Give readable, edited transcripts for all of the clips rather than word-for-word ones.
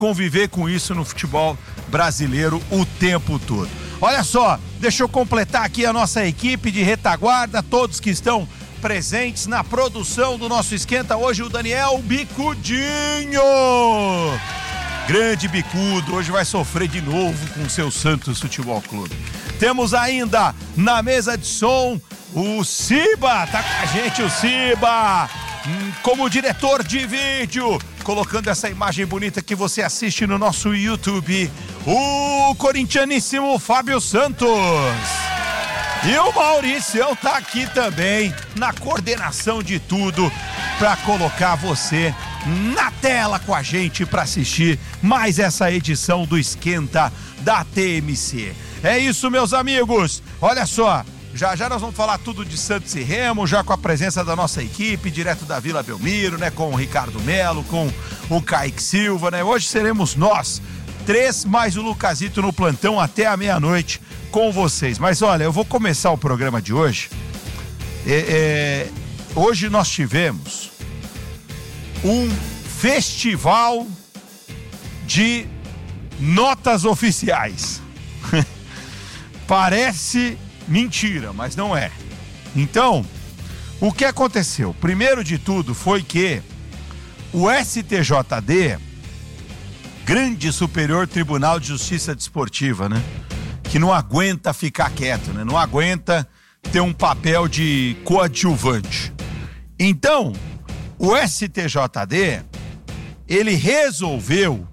conviver com isso no futebol brasileiro o tempo todo. Olha só, deixa eu completar aqui a nossa equipe de retaguarda, todos que estão presentes na produção do nosso Esquenta hoje, o Daniel Bicudinho. Grande Bicudo, hoje vai sofrer de novo com o seu Santos Futebol Clube. Temos ainda na mesa de som o Ciba, tá com a gente o Ciba, como diretor de vídeo, colocando essa imagem bonita que você assiste no nosso YouTube, o corintianíssimo Fábio Santos. E o Mauricião tá aqui também na coordenação de tudo para colocar você na tela com a gente para assistir mais essa edição do Esquenta da TMC. É isso, meus amigos. Olha só, já nós vamos falar tudo de Santos e Remo, já com a presença da nossa equipe, direto da Vila Belmiro, né? Com o Ricardo Melo, com o Kaique Silva, né? Hoje seremos nós, 3 mais o Lucasito no plantão até a meia-noite com vocês. Mas olha, eu vou começar o programa de hoje. Hoje nós tivemos um festival de notas oficiais. Parece mentira, mas não é. Então, o que aconteceu? Primeiro de tudo foi que o STJD, Grande Superior Tribunal de Justiça Desportiva, né? Que não aguenta ficar quieto, né? Não aguenta ter um papel de coadjuvante. Então, o STJD, ele resolveu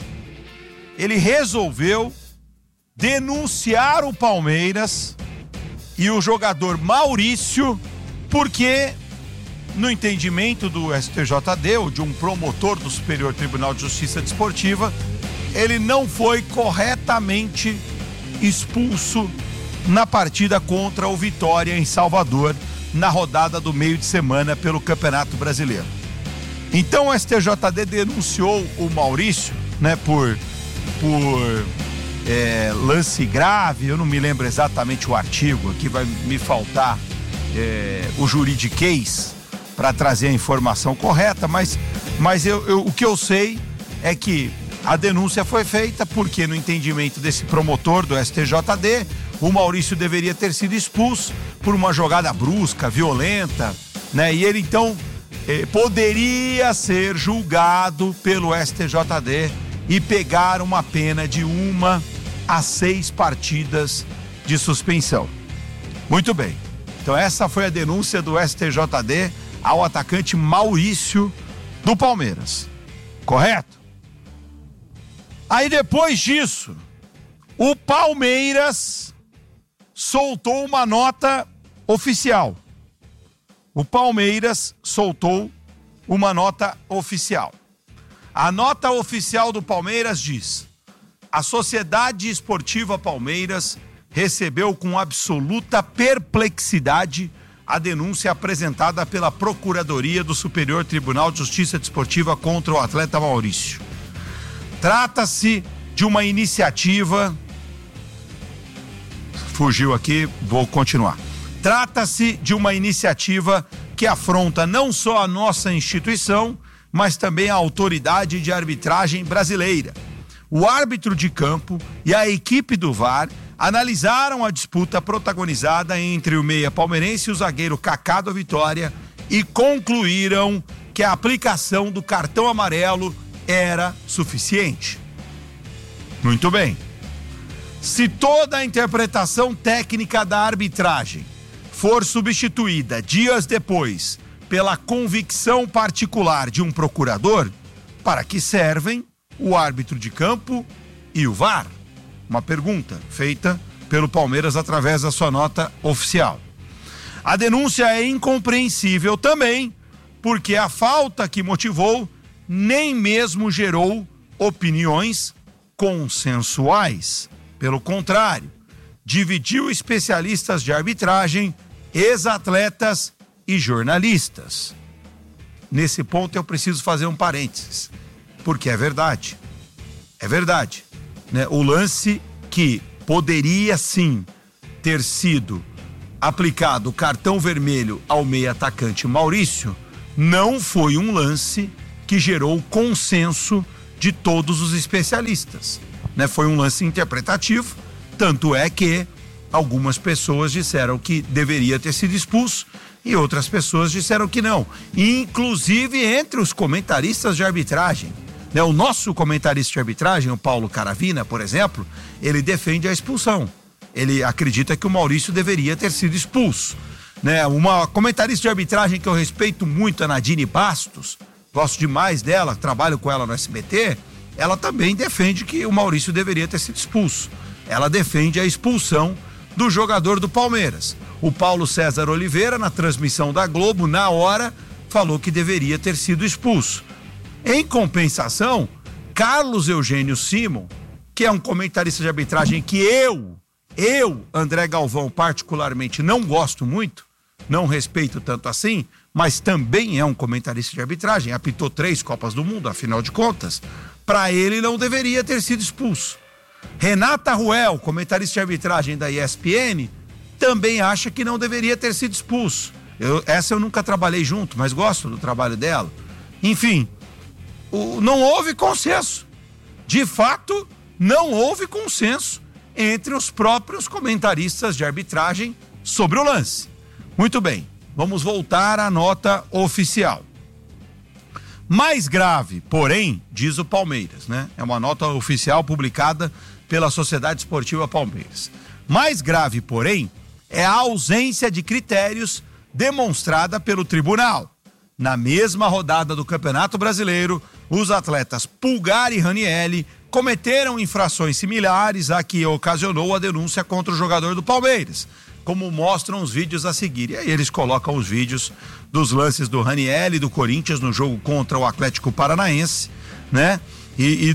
denunciar o Palmeiras e o jogador Maurício, porque, no entendimento do STJD, ou de um promotor do Superior Tribunal de Justiça Desportiva, ele não foi corretamente expulso na partida contra o Vitória em Salvador, na rodada do meio de semana pelo Campeonato Brasileiro. Então o STJD denunciou o Maurício, né, por lance grave, eu não me lembro exatamente o artigo, aqui vai me faltar o juridiquês para trazer a informação correta, mas o que eu sei é que a denúncia foi feita porque, no entendimento desse promotor do STJD, o Maurício deveria ter sido expulso por uma jogada brusca, violenta, né? E ele então poderia ser julgado pelo STJD e pegar uma pena de 1 a 6 partidas de suspensão. Muito bem. Então essa foi a denúncia do STJD ao atacante Maurício do Palmeiras. Correto? Aí depois disso, o Palmeiras soltou uma nota oficial. O Palmeiras soltou uma nota oficial. A nota oficial do Palmeiras diz: a Sociedade Esportiva Palmeiras recebeu com absoluta perplexidade a denúncia apresentada pela Procuradoria do Superior Tribunal de Justiça Desportiva contra o atleta Maurício. Trata-se de uma iniciativa... Fugiu aqui, vou continuar. Trata-se de uma iniciativa que afronta não só a nossa instituição, mas também a autoridade de arbitragem brasileira. O árbitro de campo e a equipe do VAR analisaram a disputa protagonizada entre o meia palmeirense e o zagueiro Kaká do Vitória e concluíram que a aplicação do cartão amarelo era suficiente. Muito bem. Se toda a interpretação técnica da arbitragem for substituída dias depois pela convicção particular de um procurador, para que servem o árbitro de campo e o VAR? Uma pergunta feita pelo Palmeiras através da sua nota oficial. A denúncia é incompreensível também, porque a falta que motivou nem mesmo gerou opiniões consensuais. Pelo contrário, dividiu especialistas de arbitragem, ex-atletas e jornalistas. Nesse ponto eu preciso fazer um parênteses, porque é verdade. É verdade, né? O lance que poderia sim ter sido aplicado o cartão vermelho ao meia atacante Maurício não foi um lance que gerou consenso de todos os especialistas, né? Foi um lance interpretativo, tanto é que algumas pessoas disseram que deveria ter sido expulso e outras pessoas disseram que não, inclusive entre os comentaristas de arbitragem, né? O nosso comentarista de arbitragem, o Paulo Caravina, por exemplo, ele defende a expulsão. Ele acredita que o Maurício deveria ter sido expulso, né? Uma comentarista de arbitragem que eu respeito muito, a Nadine Bastos, gosto demais dela, trabalho com ela no SBT, ela também defende que o Maurício deveria ter sido expulso. Ela defende a expulsão do jogador do Palmeiras. O Paulo César Oliveira, na transmissão da Globo, na hora, falou que deveria ter sido expulso. Em compensação, Carlos Eugênio Simon, que é um comentarista de arbitragem que eu, André Galvão, particularmente não gosto muito, não respeito tanto assim, mas também é um comentarista de arbitragem, apitou 3 Copas do Mundo, afinal de contas, para ele não deveria ter sido expulso. Renata Ruel, comentarista de arbitragem da ESPN, também acha que não deveria ter sido expulso. Essa eu nunca trabalhei junto, mas gosto do trabalho dela. Enfim, não houve consenso. De fato, não houve consenso entre os próprios comentaristas de arbitragem sobre o lance. Muito bem, vamos voltar à nota oficial. Mais grave, porém, diz o Palmeiras, né? É uma nota oficial publicada pela Sociedade Esportiva Palmeiras. Mais grave, porém, é a ausência de critérios demonstrada pelo tribunal. Na mesma rodada do Campeonato Brasileiro, os atletas Pulgar e Ranielli cometeram infrações similares à que ocasionou a denúncia contra o jogador do Palmeiras, como mostram os vídeos a seguir. E aí eles colocam os vídeos dos lances do Ranielli, do Corinthians, no jogo contra o Atlético Paranaense, né? E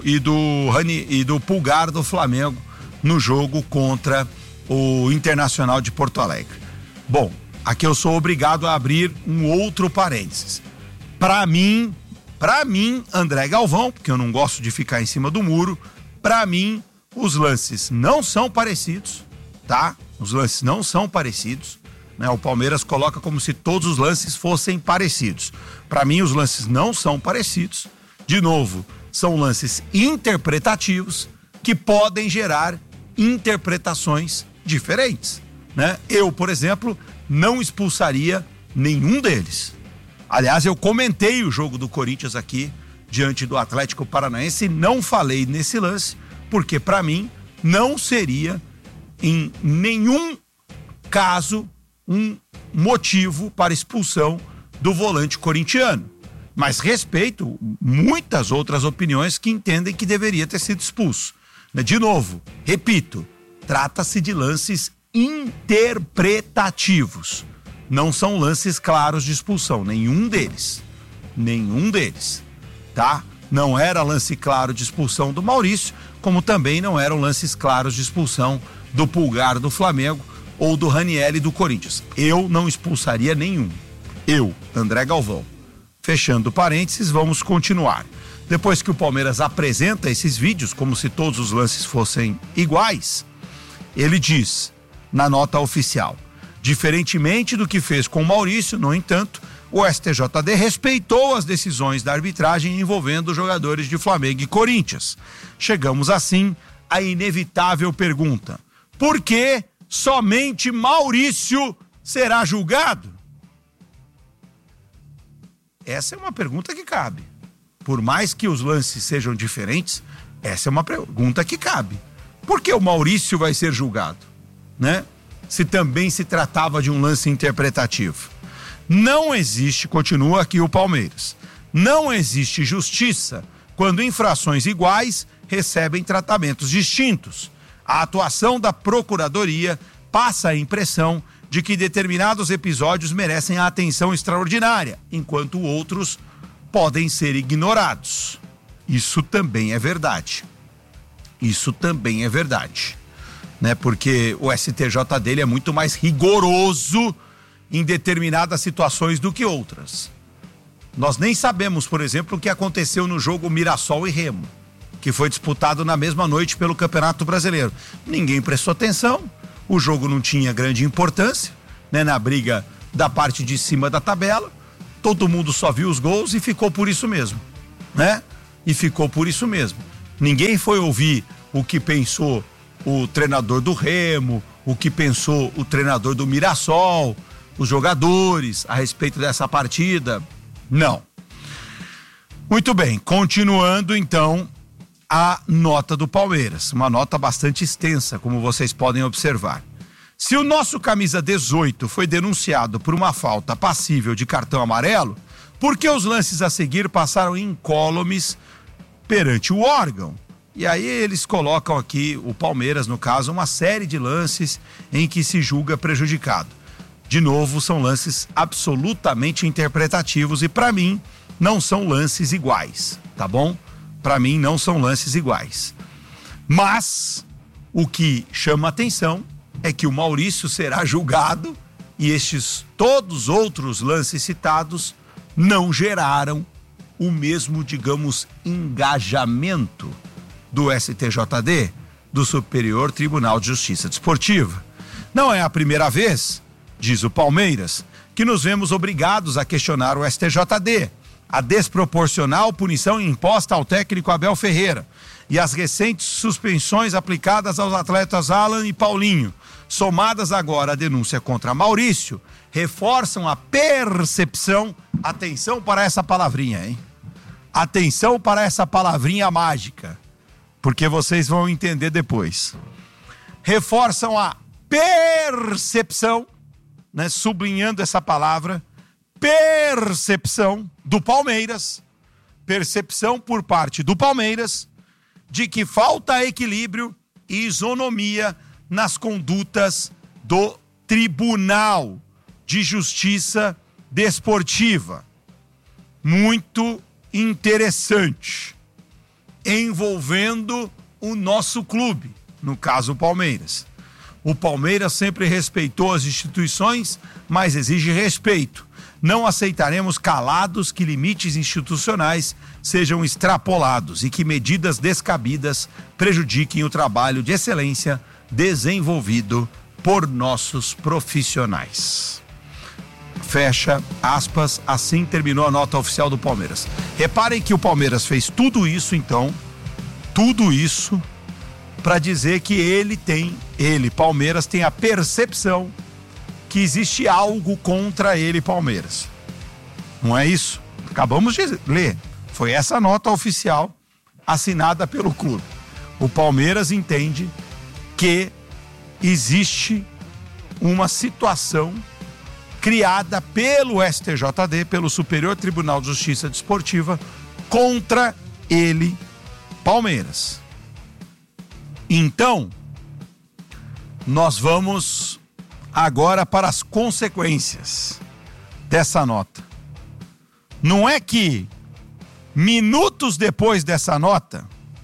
do Pulgar do Flamengo no jogo contra o Internacional de Porto Alegre. Bom, aqui eu sou obrigado a abrir um outro parênteses. Para mim, André Galvão, porque eu não gosto de ficar em cima do muro, para mim, os lances não são parecidos, tá? Os lances não são parecidos, né? O Palmeiras coloca como se todos os lances fossem parecidos. Para mim, os lances não são parecidos. De novo, são lances interpretativos que podem gerar interpretações diferentes, né? Eu, por exemplo, não expulsaria nenhum deles. Aliás, eu comentei o jogo do Corinthians aqui diante do Atlético Paranaense e não falei nesse lance, porque para mim não seria em nenhum caso um motivo para expulsão do volante corintiano. Mas respeito muitas outras opiniões que entendem que deveria ter sido expulso. De novo, repito, trata-se de lances interpretativos. Não são lances claros de expulsão, nenhum deles, tá? Não era lance claro de expulsão do Maurício, como também não eram lances claros de expulsão do Pulgar do Flamengo ou do Ranielli do Corinthians. Eu não expulsaria nenhum. Eu, André Galvão. Fechando parênteses, vamos continuar. Depois que o Palmeiras apresenta esses vídeos, como se todos os lances fossem iguais, ele diz, na nota oficial: diferentemente do que fez com o Maurício, no entanto, o STJD respeitou as decisões da arbitragem envolvendo os jogadores de Flamengo e Corinthians. Chegamos assim à inevitável pergunta: por que somente Maurício será julgado? Essa é uma pergunta que cabe. Por mais que os lances sejam diferentes, essa é uma pergunta que cabe. Por que o Maurício vai ser julgado, né? Se também se tratava de um lance interpretativo. Não existe, continua aqui o Palmeiras, não existe justiça quando infrações iguais recebem tratamentos distintos. A atuação da Procuradoria passa a impressão de que determinados episódios merecem a atenção extraordinária, enquanto outros podem ser ignorados. Isso também é verdade. Né? Porque o STJ dele é muito mais rigoroso em determinadas situações do que outras. Nós nem sabemos, por exemplo, o que aconteceu no jogo Mirassol e Remo, que foi disputado na mesma noite pelo Campeonato Brasileiro. Ninguém prestou atenção, o jogo não tinha grande importância, né, na briga da parte de cima da tabela, todo mundo só viu os gols e ficou por isso mesmo, né? e ficou por isso mesmo. Ninguém foi ouvir o que pensou o treinador do Remo, o que pensou o treinador do Mirassol, os jogadores a respeito dessa partida. Não. Muito bem, continuando então a nota do Palmeiras, uma nota bastante extensa, como vocês podem observar. Se o nosso camisa 18 foi denunciado por uma falta passível de cartão amarelo, por que os lances a seguir passaram incólumes perante o órgão? E aí eles colocam aqui, o Palmeiras no caso, uma série de lances em que se julga prejudicado. De novo, são lances absolutamente interpretativos e para mim não são lances iguais, tá bom? Para mim não são lances iguais. Mas o que chama atenção é que o Maurício será julgado e estes todos outros lances citados não geraram o mesmo, digamos, engajamento do STJD, do Superior Tribunal de Justiça Desportiva. Não é a primeira vez, diz o Palmeiras, que nos vemos obrigados a questionar o STJD, a desproporcional punição imposta ao técnico Abel Ferreira e as recentes suspensões aplicadas aos atletas Alan e Paulinho, somadas agora à denúncia contra Maurício, reforçam a percepção, atenção para essa palavrinha, hein? Atenção para essa palavrinha mágica, porque vocês vão entender depois. Reforçam a percepção, né? Sublinhando essa palavra, percepção do Palmeiras, percepção por parte do Palmeiras, de que falta equilíbrio e isonomia nas condutas do Tribunal de Justiça Desportiva. Muito interessante, envolvendo o nosso clube, no caso o Palmeiras. O Palmeiras sempre respeitou as instituições, mas exige respeito. Não aceitaremos calados que limites institucionais sejam extrapolados e que medidas descabidas prejudiquem o trabalho de excelência desenvolvido por nossos profissionais. Fecha aspas, assim terminou a nota oficial do Palmeiras. Reparem que o Palmeiras fez tudo isso então, para dizer que Palmeiras, tem a percepção que existe algo contra ele, Palmeiras. Não é isso? Acabamos de ler. Foi essa nota oficial assinada pelo clube. O Palmeiras entende que existe uma situação criada pelo STJD, pelo Superior Tribunal de Justiça Desportiva, contra ele, Palmeiras. Então, nós vamos agora para as consequências dessa nota. Não é que minutos depois dessa nota,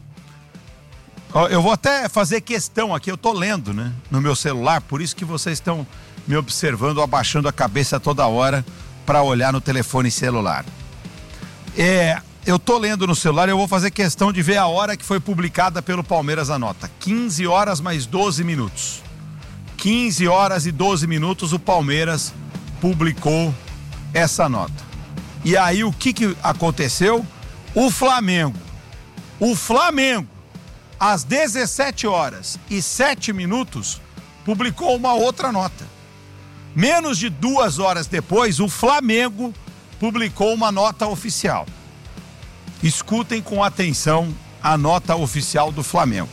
eu vou até fazer questão aqui, eu tô lendo, né, no meu celular, por isso que vocês estão me observando, abaixando a cabeça toda hora para olhar no telefone celular. Eu tô lendo no celular e eu vou fazer questão de ver a hora que foi publicada pelo Palmeiras a nota. 15 horas mais 12 minutos. 15 horas e 12 minutos o Palmeiras publicou essa nota. E aí o que aconteceu? O Flamengo, às 17 horas e 7 minutos, publicou uma outra nota. Menos de 2 horas depois, o Flamengo publicou uma nota oficial. Escutem com atenção a nota oficial do Flamengo.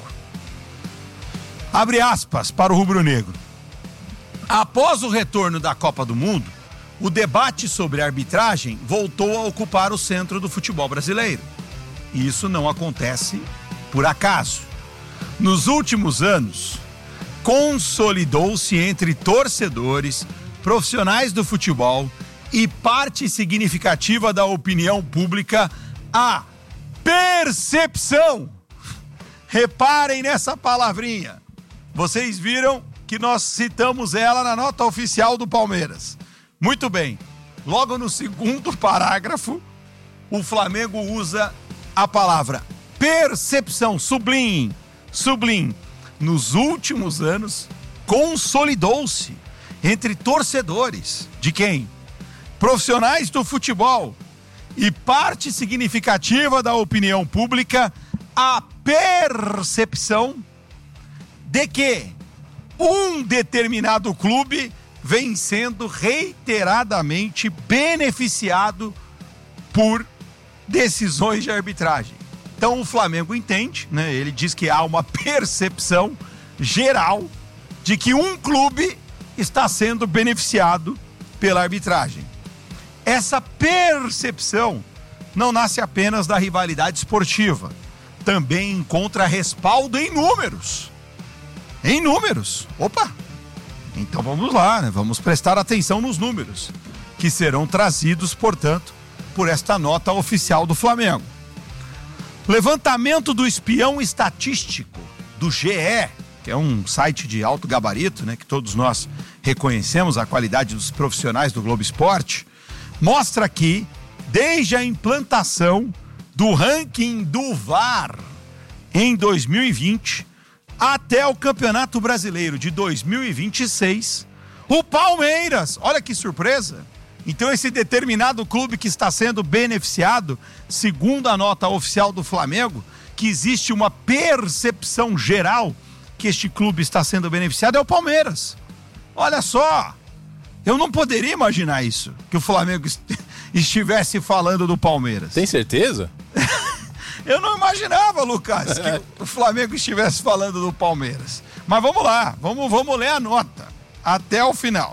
Abre aspas para o rubro-negro. Após o retorno da Copa do Mundo, o debate sobre arbitragem voltou a ocupar o centro do futebol brasileiro. E isso não acontece por acaso. Nos últimos anos, consolidou-se entre torcedores, profissionais do futebol e parte significativa da opinião pública a percepção. Reparem nessa palavrinha. Vocês viram que nós citamos ela na nota oficial do Palmeiras. Muito bem. Logo no segundo parágrafo, o Flamengo usa a palavra percepção, sublinhe. Nos últimos anos, consolidou-se entre torcedores. De quem? Profissionais do futebol e parte significativa da opinião pública a percepção de que um determinado clube vem sendo reiteradamente beneficiado por decisões de arbitragem. Então o Flamengo entende, né? Ele diz que há uma percepção geral de que um clube está sendo beneficiado pela arbitragem. Essa percepção não nasce apenas da rivalidade esportiva, também encontra respaldo em números. Em números. Opa! Então vamos lá, né? Vamos prestar atenção nos números, que serão trazidos, portanto, por esta nota oficial do Flamengo. Levantamento do espião estatístico do GE, que é um site de alto gabarito, né, que todos nós reconhecemos a qualidade dos profissionais do Globo Esporte, mostra que, desde a implantação do ranking do VAR em 2020 até o Campeonato Brasileiro de 2026, o Palmeiras, olha que surpresa, então esse determinado clube que está sendo beneficiado, segundo a nota oficial do Flamengo, que existe uma percepção geral que este clube está sendo beneficiado, é o Palmeiras. Olha só, eu não poderia imaginar isso, que o Flamengo estivesse falando do Palmeiras. Tem certeza? Eu não imaginava, Lucas, que o Flamengo estivesse falando do Palmeiras. Mas vamos lá, vamos ler a nota até o final.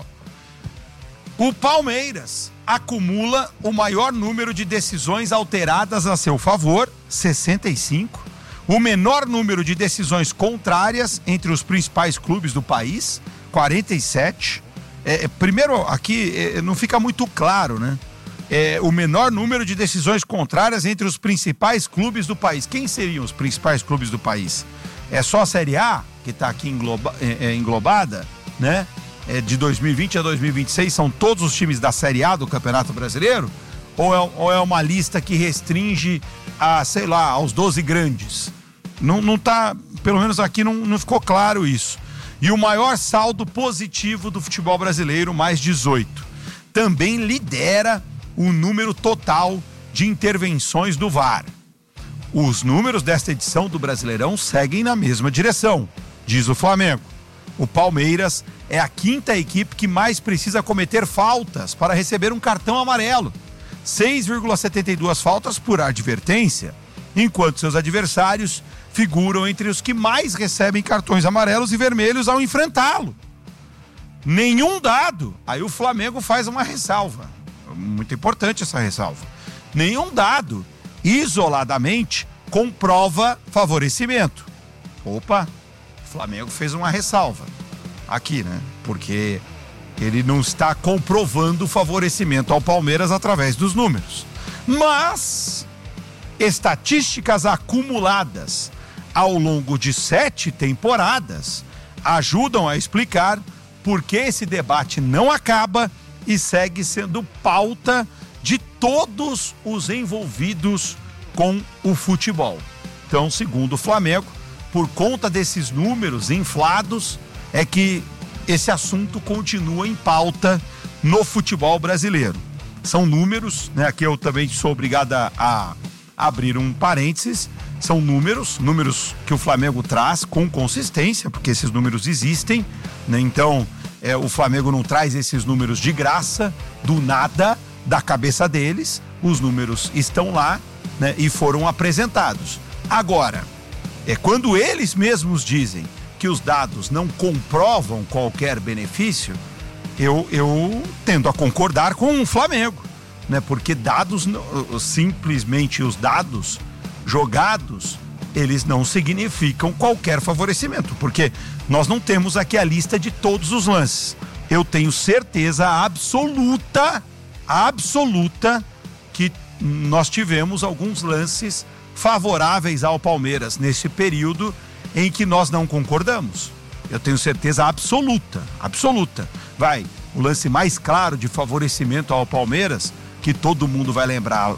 O Palmeiras acumula o maior número de decisões alteradas a seu favor, 65. O menor número de decisões contrárias entre os principais clubes do país, 47. Primeiro, aqui não fica muito claro, né? O menor número de decisões contrárias entre os principais clubes do país. Quem seriam os principais clubes do país? É só a Série A, que está aqui englobada, né? De 2020 a 2026, são todos os times da Série A do Campeonato Brasileiro? Ou é uma lista que restringe a, sei lá, aos 12 grandes? Não tá, pelo menos aqui não ficou claro isso. E o maior saldo positivo do futebol brasileiro, mais 18. Também lidera o número total de intervenções do VAR. Os números desta edição do Brasileirão seguem na mesma direção, diz o Flamengo. O Palmeiras é a quinta equipe que mais precisa cometer faltas para receber um cartão amarelo. 6,72 faltas por advertência, enquanto seus adversários figuram entre os que mais recebem cartões amarelos e vermelhos ao enfrentá-lo. Nenhum dado, aí o Flamengo faz uma ressalva, muito importante essa ressalva. Nenhum dado, isoladamente, comprova favorecimento. Opa, o Flamengo fez uma ressalva aqui, né? Porque ele não está comprovando o favorecimento ao Palmeiras através dos números. Mas estatísticas acumuladas ao longo de 7 temporadas ajudam a explicar por que esse debate não acaba e segue sendo pauta de todos os envolvidos com o futebol. Então, segundo o Flamengo, por conta desses números inflados, é que esse assunto continua em pauta no futebol brasileiro. São números, né? Aqui eu também sou obrigado a abrir um parênteses, são números que o Flamengo traz com consistência, porque esses números existem, né? Então, o Flamengo não traz esses números de graça, do nada, da cabeça deles, os números estão lá, né? E foram apresentados. Agora, quando eles mesmos dizem que os dados não comprovam qualquer benefício, eu tendo a concordar com o Flamengo, né? Porque dados, simplesmente os dados jogados, eles não significam qualquer favorecimento, porque nós não temos aqui a lista de todos os lances. Eu tenho certeza absoluta que nós tivemos alguns lances favoráveis ao Palmeiras nesse período em que nós não concordamos. Eu tenho certeza absoluta. O lance mais claro de favorecimento ao Palmeiras, que todo mundo vai lembrar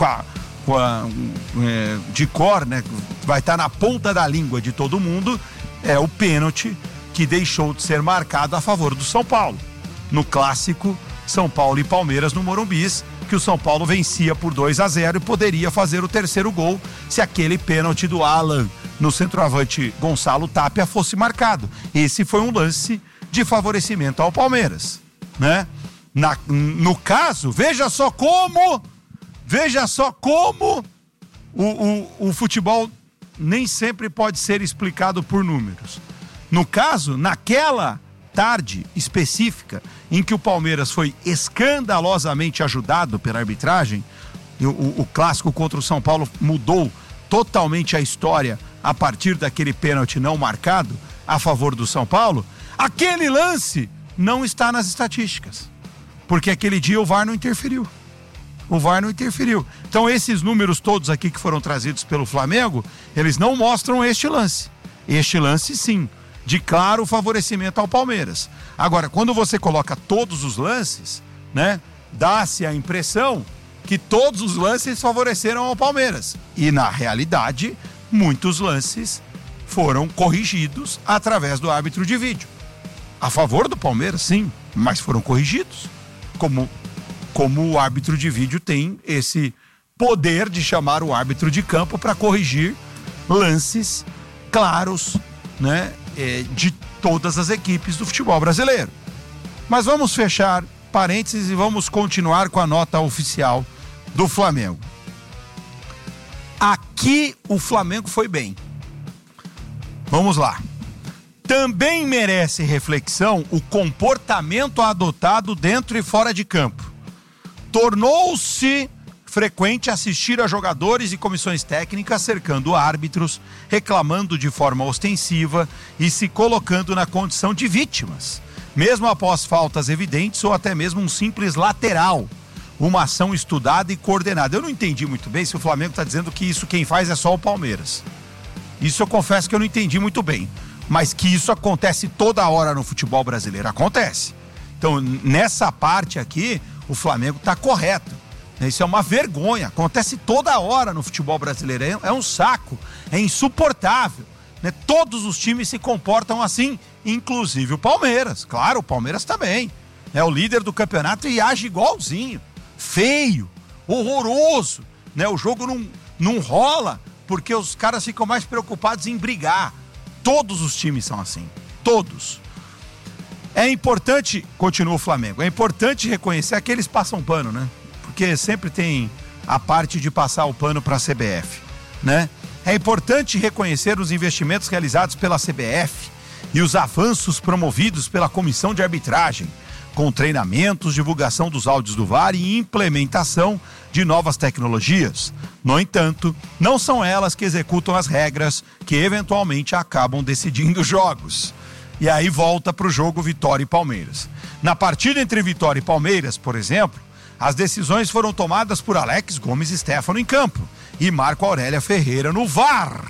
de cor, né? Vai estar na ponta da língua de todo mundo, é o pênalti que deixou de ser marcado a favor do São Paulo. No clássico São Paulo e Palmeiras no Morumbi, que o São Paulo vencia por 2-0 e poderia fazer o terceiro gol se aquele pênalti do Alan no centroavante Gonçalo Tapia fosse marcado. Esse foi um lance de favorecimento ao Palmeiras, né? No caso, veja só como o futebol nem sempre pode ser explicado por números. No caso, naquela tarde específica em que o Palmeiras foi escandalosamente ajudado pela arbitragem, o clássico contra o São Paulo mudou totalmente a história a partir daquele pênalti não marcado a favor do São Paulo. Aquele lance não está nas estatísticas, porque aquele dia o VAR não interferiu. Então esses números todos aqui que foram trazidos pelo Flamengo, eles não mostram este lance. Este lance sim, de claro favorecimento ao Palmeiras. Agora, quando você coloca todos os lances, né, dá-se a impressão que todos os lances favoreceram ao Palmeiras. E na realidade, muitos lances foram corrigidos através do árbitro de vídeo. A favor do Palmeiras, sim, mas foram corrigidos. Como o árbitro de vídeo tem esse poder de chamar o árbitro de campo para corrigir lances claros, né, de todas as equipes do futebol brasileiro. Mas vamos fechar parênteses e vamos continuar com a nota oficial do Flamengo. Aqui o Flamengo foi bem. Vamos lá. Também merece reflexão o comportamento adotado dentro e fora de campo. Tornou-se frequente assistir a jogadores e comissões técnicas cercando árbitros, reclamando de forma ostensiva e se colocando na condição de vítimas, mesmo após faltas evidentes ou até mesmo um simples lateral, uma ação estudada e coordenada. Eu não entendi muito bem se o Flamengo está dizendo que isso quem faz é só o Palmeiras. Isso eu confesso que eu não entendi muito bem, mas que isso acontece toda hora no futebol brasileiro, acontece. Então, nessa parte aqui, o Flamengo está correto. Isso é uma vergonha, acontece toda hora no futebol brasileiro, é um saco, é insuportável, né? Todos os times se comportam assim, inclusive o Palmeiras. Claro, o Palmeiras também, é o líder do campeonato e age igualzinho, feio, horroroso, né? O jogo não rola, porque os caras ficam mais preocupados em brigar. Todos os times são assim, todos. É importante, continua o Flamengo, é importante reconhecer aqueles que passam pano, né? Porque sempre tem a parte de passar o pano para a CBF, né? É importante reconhecer os investimentos realizados pela CBF e os avanços promovidos pela comissão de arbitragem, com treinamentos, divulgação dos áudios do VAR e implementação de novas tecnologias. No entanto, não são elas que executam as regras que eventualmente acabam decidindo jogos. E aí volta para o jogo Vitória e Palmeiras. Na partida entre Vitória e Palmeiras, por exemplo, as decisões foram tomadas por Alex Gomes Stéfano em campo e Marco Aurélio Ferreira no VAR.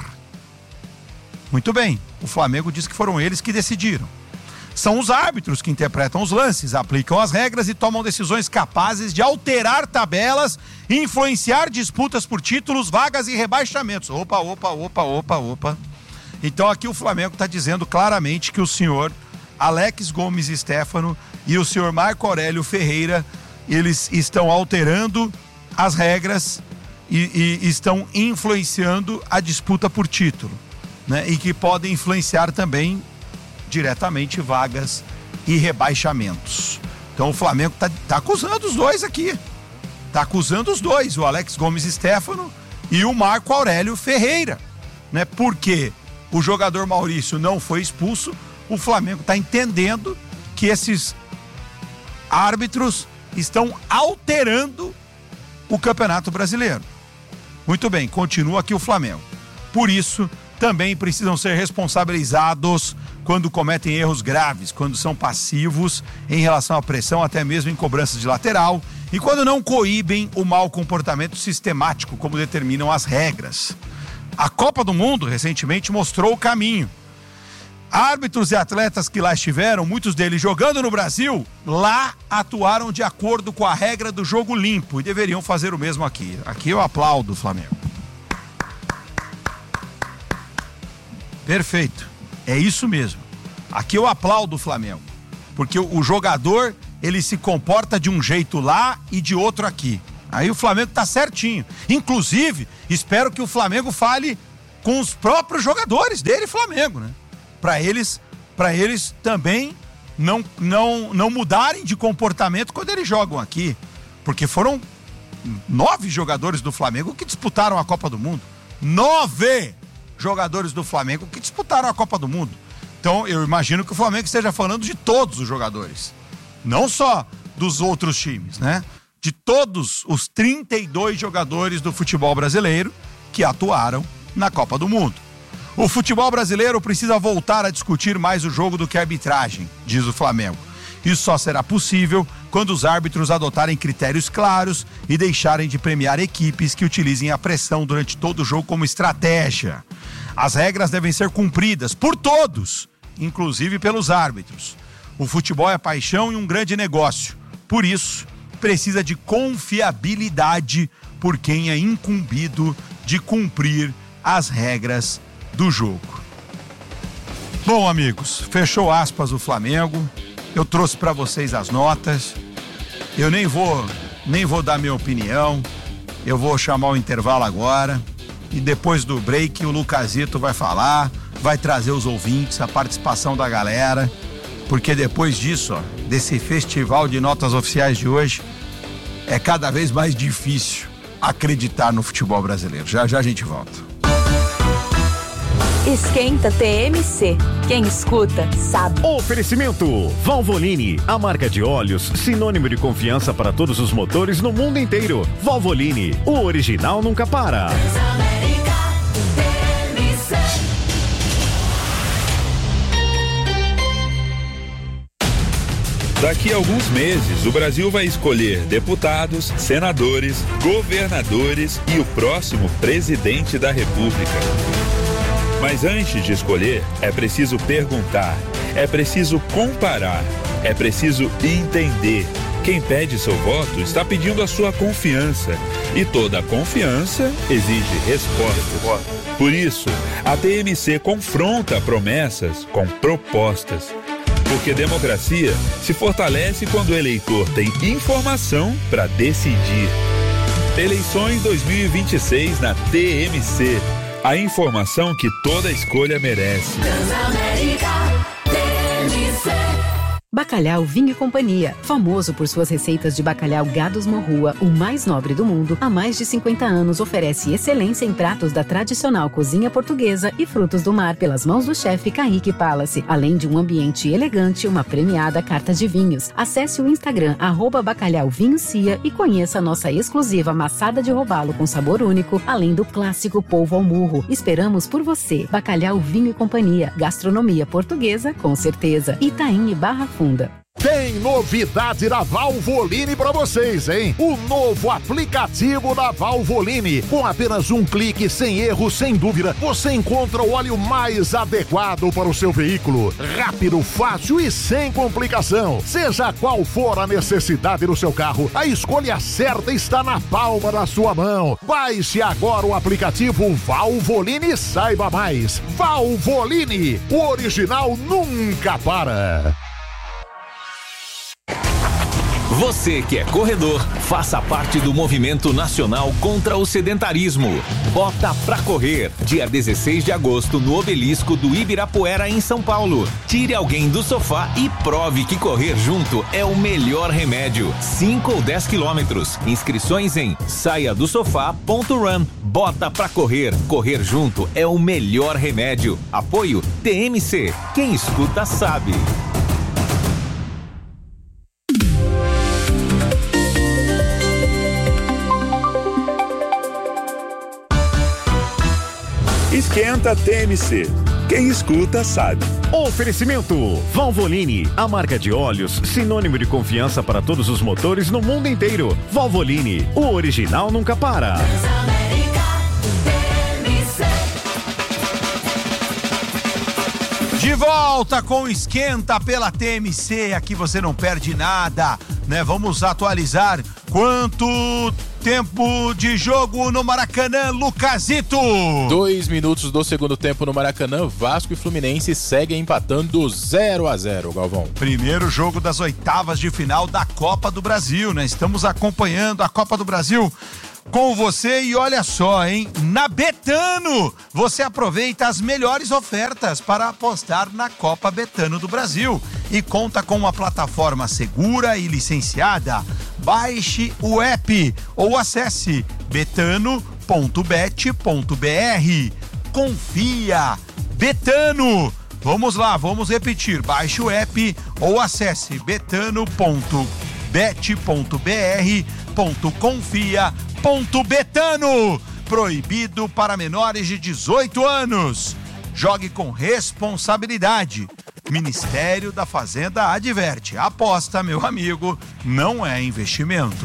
Muito bem, o Flamengo diz que foram eles que decidiram. São os árbitros que interpretam os lances, aplicam as regras e tomam decisões capazes de alterar tabelas e influenciar disputas por títulos, vagas e rebaixamentos. Opa. Então aqui o Flamengo está dizendo claramente que o senhor Alex Gomes Stéfano e o senhor Marco Aurélio Ferreira, eles estão alterando as regras e estão influenciando a disputa por título, né? E que podem influenciar também diretamente vagas e rebaixamentos. Então o Flamengo tá acusando os dois aqui. Tá acusando os dois, o Alex Gomes Stéfano e o Marco Aurélio Ferreira, né? Porque o jogador Maurício não foi expulso, o Flamengo está entendendo que esses árbitros estão alterando o Campeonato Brasileiro. Muito bem, continua aqui o Flamengo. Por isso, também precisam ser responsabilizados quando cometem erros graves, quando são passivos em relação à pressão, até mesmo em cobranças de lateral, e quando não coíbem o mau comportamento sistemático, como determinam as regras. A Copa do Mundo, recentemente, mostrou o caminho. Árbitros e atletas que lá estiveram, muitos deles jogando no Brasil, lá atuaram de acordo com a regra do jogo limpo e deveriam fazer o mesmo aqui. Aqui eu aplaudo o Flamengo. Perfeito, é isso mesmo. Aqui eu aplaudo o Flamengo, porque o jogador ele se comporta de um jeito lá e de outro aqui. Aí o Flamengo tá certinho. Inclusive, espero que o Flamengo fale com os próprios jogadores dele, Flamengo, né? Para eles também não mudarem de comportamento quando eles jogam aqui. Porque foram 9 jogadores do Flamengo que disputaram a Copa do Mundo. 9 jogadores do Flamengo que disputaram a Copa do Mundo. Então, eu imagino que o Flamengo esteja falando de todos os jogadores. Não só dos outros times, né? De todos os 32 jogadores do futebol brasileiro que atuaram na Copa do Mundo. O futebol brasileiro precisa voltar a discutir mais o jogo do que a arbitragem, diz o Flamengo. Isso só será possível quando os árbitros adotarem critérios claros e deixarem de premiar equipes que utilizem a pressão durante todo o jogo como estratégia. As regras devem ser cumpridas por todos, inclusive pelos árbitros. O futebol é paixão e um grande negócio. Por isso, precisa de confiabilidade por quem é incumbido de cumprir as regras do jogo. Bom, amigos, fechou aspas o Flamengo. Eu trouxe para vocês as notas. Eu nem vou dar minha opinião. Eu vou chamar o intervalo agora. E depois do break, o Lucasito vai falar, vai trazer os ouvintes, a participação da galera. Porque depois disso, desse festival de notas oficiais de hoje, é cada vez mais difícil acreditar no futebol brasileiro. Já a gente volta. Esquenta TMC. Quem escuta, sabe. Oferecimento Valvoline, a marca de óleos sinônimo de confiança para todos os motores no mundo inteiro. Valvoline, o original nunca para. Daqui a alguns meses, o Brasil vai escolher deputados, senadores, governadores e o próximo presidente da República. Mas antes de escolher, é preciso perguntar, é preciso comparar, é preciso entender. Quem pede seu voto está pedindo a sua confiança. E toda confiança exige respostas. Por isso, a TMC confronta promessas com propostas. Porque democracia se fortalece quando o eleitor tem informação para decidir. Eleições 2026 na TMC. A informação que toda escolha merece. Bacalhau Vinho e Companhia, famoso por suas receitas de bacalhau Gados Morrua, o mais nobre do mundo, há mais de 50 anos oferece excelência em pratos da tradicional cozinha portuguesa e frutos do mar pelas mãos do chefe Kaique Palace, além de um ambiente elegante e uma premiada carta de vinhos. Acesse o Instagram @bacalhauvinhocia e conheça a nossa exclusiva maçada de robalo com sabor único, além do clássico polvo ao murro. Esperamos por você. Bacalhau Vinho e Companhia, gastronomia portuguesa com certeza. Itaim e Barra Funda. Tem novidade da Valvoline para vocês, hein? O novo aplicativo da Valvoline. Com apenas um clique, sem erro, sem dúvida, você encontra o óleo mais adequado para o seu veículo. Rápido, fácil e sem complicação. Seja qual for a necessidade do seu carro, a escolha certa está na palma da sua mão. Baixe agora o aplicativo Valvoline e saiba mais. Valvoline, o original nunca para. Você que é corredor, faça parte do movimento nacional contra o sedentarismo. Bota pra correr, dia 16 de agosto no Obelisco do Ibirapuera, em São Paulo. Tire alguém do sofá e prove que correr junto é o melhor remédio. 5 ou 10 quilômetros. Inscrições em saiadosofá.run. Bota pra correr, correr junto é o melhor remédio. Apoio TMC, quem escuta sabe. Esquenta TMC. Quem escuta sabe. Oferecimento Valvoline, a marca de óleos sinônimo de confiança para todos os motores no mundo inteiro. Valvoline, o original nunca para. De volta com o Esquenta pela TMC, aqui você não perde nada, né? Vamos atualizar quanto Tempo de jogo no Maracanã, Lucasito. 2 minutos do segundo tempo no Maracanã, Vasco e Fluminense seguem empatando 0-0, Galvão. Primeiro jogo das oitavas de final da Copa do Brasil, né? Estamos acompanhando a Copa do Brasil com você e olha só, hein? Na Betano, você aproveita as melhores ofertas para apostar na Copa Betano do Brasil e conta com uma plataforma segura e licenciada. Baixe o app ou acesse betano.bet.br. Confia, Betano. Vamos lá, vamos repetir. Baixe o app ou acesse betano.bet.confia.betano. Proibido para menores de 18 anos. Jogue com responsabilidade. Ministério da Fazenda adverte. Aposta, meu amigo, não é investimento.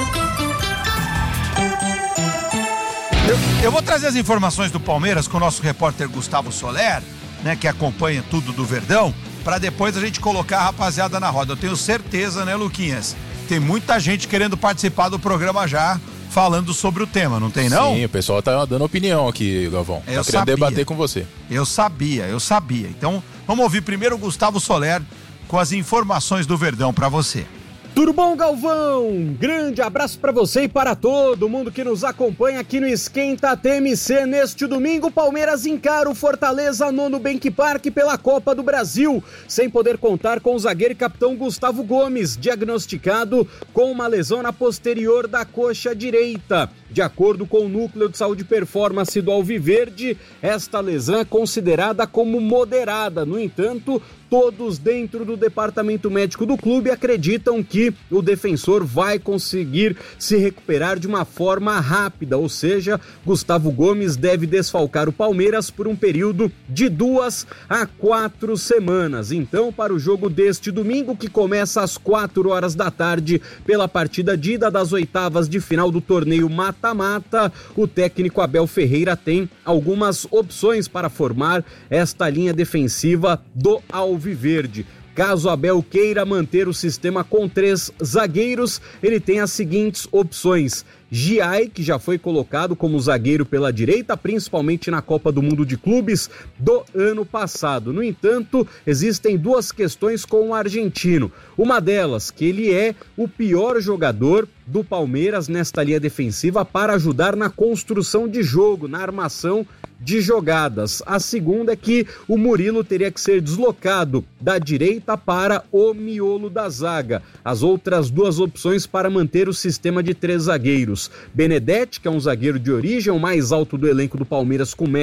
Eu vou trazer as informações do Palmeiras com o nosso repórter Gustavo Soler, né, que acompanha tudo do Verdão, para depois a gente colocar a rapaziada na roda. Eu tenho certeza, né, Luquinhas? Tem muita gente querendo participar do programa já, falando sobre o tema, não tem não? Sim, o pessoal tá dando opinião aqui, Galvão. Eu querendo debater com você. Eu sabia. Então, vamos ouvir primeiro o Gustavo Soler com as informações do Verdão para você. Tudo bom, Galvão? Grande abraço para você e para todo mundo que nos acompanha aqui no Esquenta TMC. Neste domingo, o Palmeiras encara o Fortaleza no Nubank Park pela Copa do Brasil, sem poder contar com o zagueiro e capitão Gustavo Gomes, diagnosticado com uma lesão na posterior da coxa direita. De acordo com o Núcleo de Saúde e Performance do Alviverde, esta lesão é considerada como moderada. No entanto, todos dentro do departamento médico do clube acreditam que o defensor vai conseguir se recuperar de uma forma rápida, ou seja, Gustavo Gomes deve desfalcar o Palmeiras por um período de 2 a 4 semanas. Então, para o jogo deste domingo, que começa às 4 horas da tarde, pela partida de ida das oitavas de final do torneio mata-mata, o técnico Abel Ferreira tem algumas opções para formar esta linha defensiva do Alviverde. Caso Abel queira manter o sistema com 3 zagueiros, ele tem as seguintes opções: Giai, que já foi colocado como zagueiro pela direita, principalmente na Copa do Mundo de Clubes do ano passado. No entanto, existem 2 questões com o argentino. Uma delas, que ele é o pior jogador do Palmeiras nesta linha defensiva para ajudar na construção de jogo, na armação de jogadas. A segunda é que o Murilo teria que ser deslocado da direita para o miolo da zaga. As outras 2 opções para manter o sistema de 3 zagueiros: Benedetti, que é um zagueiro de origem, o mais alto do elenco do Palmeiras com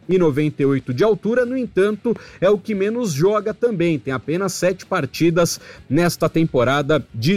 1,98 m de altura, no entanto, é o que menos joga também, tem apenas 7 partidas nesta temporada de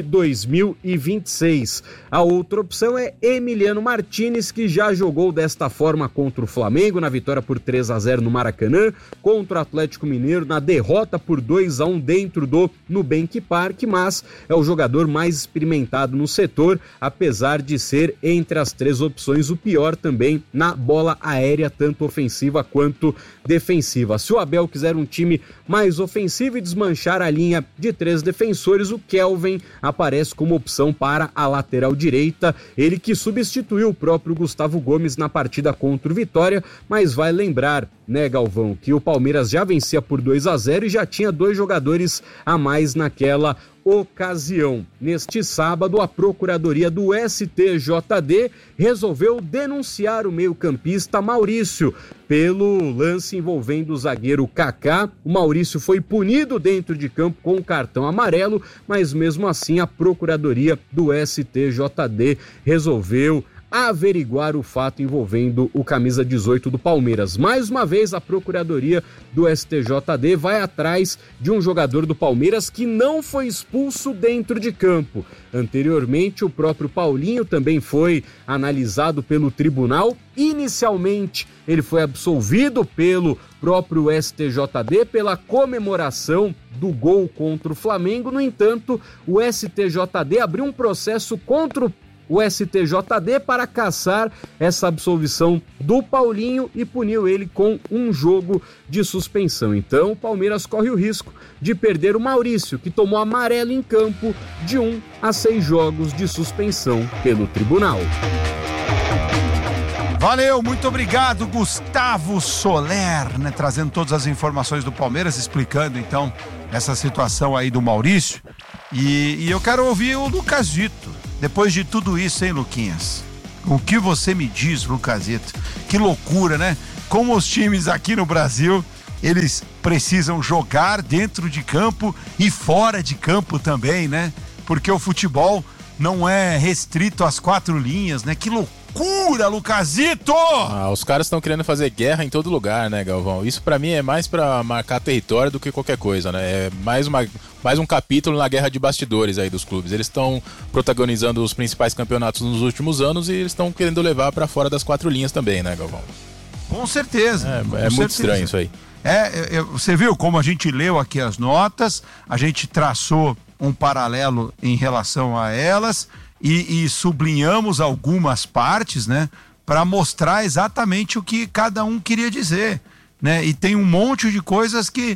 2026. A outra opção é Emiliano Martinez, que já jogou desta forma contra o Flamengo, na vitória por 3 a 0 no Maracanã, contra o Atlético Mineiro, na derrota por 2 a 1 dentro do Nubank Park, mas é o jogador mais experimentado no setor, apesar de ser, entre as 3 opções, o pior também na bola aérea, tanto ofensiva quanto defensiva. Se o Abel quiser um time mais ofensivo e desmanchar a linha de 3 defensores, o Kelvin aparece como opção para a lateral direita, ele que substituiu o próprio Gustavo Gomes na partida contra o Vitória, mas vai lembrar, né, Galvão, que o Palmeiras já vencia por 2 a 0 e já tinha 2 jogadores a mais naquela ocasião. Neste sábado, a Procuradoria do STJD resolveu denunciar o meio-campista Maurício pelo lance envolvendo o zagueiro Kaká. O Maurício foi punido dentro de campo com um cartão amarelo, mas mesmo assim a Procuradoria do STJD resolveu averiguar o fato envolvendo o camisa 18 do Palmeiras. Mais uma vez, a Procuradoria do STJD vai atrás de um jogador do Palmeiras que não foi expulso dentro de campo. Anteriormente, o próprio Paulinho também foi analisado pelo tribunal. Inicialmente, ele foi absolvido pelo próprio STJD pela comemoração do gol contra o Flamengo. No entanto, o STJD abriu um processo contra o o STJD para cassar essa absolvição do Paulinho e puniu ele com um jogo de suspensão. Então o Palmeiras corre o risco de perder o Maurício, que tomou amarelo em campo, de 1 a 6 jogos de suspensão pelo tribunal. Valeu, muito obrigado, Gustavo Soler, né, trazendo todas as informações do Palmeiras, explicando então essa situação aí do Maurício. E eu quero ouvir o Lucasito, depois de tudo isso, hein, Luquinhas? O que você me diz, Lucasito? Que loucura, né? Como os times aqui no Brasil, eles precisam jogar dentro de campo e fora de campo também, né? Porque o futebol não é restrito às 4 linhas, né? Que loucura, Lucasito! Os caras estão querendo fazer guerra em todo lugar, né, Galvão? Isso pra mim é mais pra marcar território do que qualquer coisa, né? É mais um capítulo na guerra de bastidores aí dos clubes. Eles estão protagonizando os principais campeonatos nos últimos anos e eles estão querendo levar pra fora das 4 linhas também, né, Galvão? Com certeza. É muito estranho isso aí. Você viu como a gente leu aqui as notas, a gente traçou um paralelo em relação a elas e sublinhamos algumas partes, né, para mostrar exatamente o que cada um queria dizer, né? E tem um monte de coisas que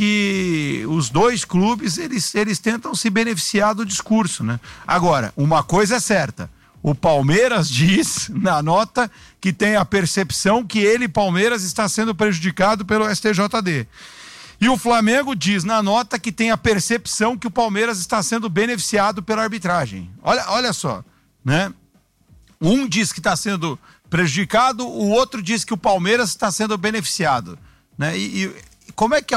os dois clubes eles tentam se beneficiar do discurso, né? Agora, uma coisa é certa, o Palmeiras diz na nota que tem a percepção que ele, Palmeiras, está sendo prejudicado pelo STJD. E o Flamengo diz na nota que tem a percepção que o Palmeiras está sendo beneficiado pela arbitragem. Olha só, né? Um diz que está sendo prejudicado, o outro diz que o Palmeiras está sendo beneficiado, né? E como é que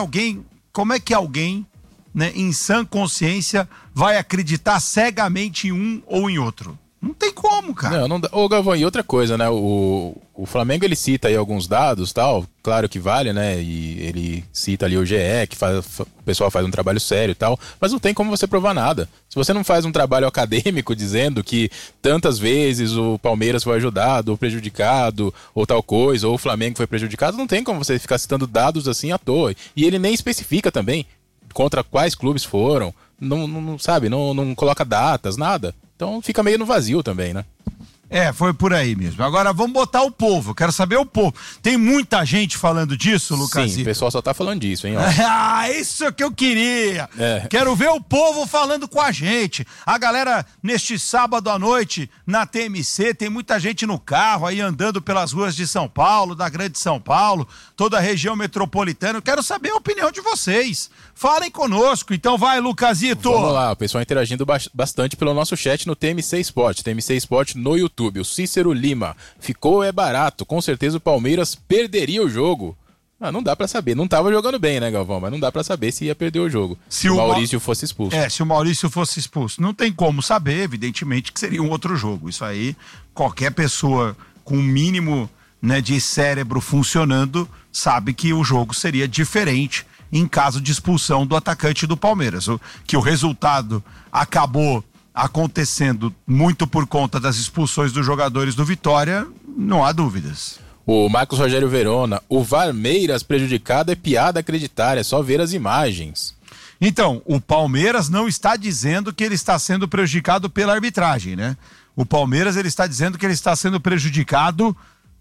alguém, né, em sã consciência vai acreditar cegamente em um ou em outro? Não tem como, cara. Não dá. Ô, Galvão, e outra coisa, né? O Flamengo, ele cita aí alguns dados, tal, claro que vale, né? E ele cita ali o GE, que o pessoal faz um trabalho sério e tal, mas não tem como você provar nada. Se você não faz um trabalho acadêmico dizendo que tantas vezes o Palmeiras foi ajudado ou prejudicado, ou tal coisa, ou o Flamengo foi prejudicado, não tem como você ficar citando dados assim à toa. E ele nem especifica também contra quais clubes foram, não sabe, não coloca datas, nada. Então fica meio no vazio também, né? Foi por aí mesmo. Agora vamos botar o povo, quero saber o povo. Tem muita gente falando disso, Lucas? Sim, o pessoal só tá falando disso, hein? Isso que eu queria. Quero ver o povo falando com a gente. A galera, neste sábado à noite, na TMC, tem muita gente no carro aí andando pelas ruas de São Paulo, da Grande São Paulo, toda a região metropolitana. Eu quero saber a opinião de vocês. Falem conosco, então vai, Lucasito. Vamos lá, o pessoal interagindo bastante pelo nosso chat no TMC Sport no YouTube. O Cícero Lima, ficou barato, com certeza o Palmeiras perderia o jogo. Não dá pra saber, não tava jogando bem, né, Galvão? Mas não dá pra saber se ia perder o jogo, se o Maurício fosse expulso. Se o Maurício fosse expulso. Não tem como saber, evidentemente, que seria um outro jogo. Isso aí, qualquer pessoa com um mínimo, né, de cérebro funcionando sabe que o jogo seria diferente em caso de expulsão do atacante do Palmeiras. Que o resultado acabou acontecendo muito por conta das expulsões dos jogadores do Vitória, não há dúvidas. O Marcos Rogério Verona, o Varmeiras prejudicado é piada acreditar, é só ver as imagens. Então, o Palmeiras não está dizendo que ele está sendo prejudicado pela arbitragem, né? O Palmeiras, ele está dizendo que ele está sendo prejudicado